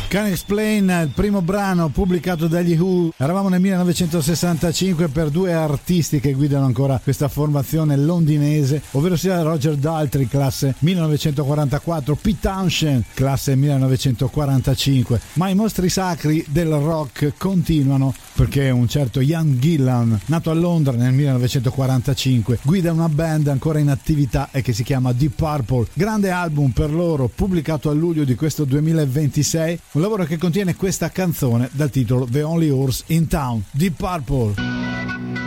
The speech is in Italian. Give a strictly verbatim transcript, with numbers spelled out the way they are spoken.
Can Explain, il primo brano pubblicato dagli Who. Eravamo nel millenovecentosessantacinque per due artisti che guidano ancora questa formazione londinese, ovvero sia Roger Daltrey, classe millenovecentoquarantaquattro, Pete Townshend, classe millenovecentoquarantacinque. Ma i mostri sacri del rock continuano, perché un certo Ian Gillan, nato a Londra nel millenovecentoquarantacinque, guida una band ancora in attività e che si chiama Deep Purple. Grande album per loro, pubblicato a luglio di questo duemilaventisei, un lavoro che contiene questa canzone dal titolo The Only Horse in Town, Deep Purple.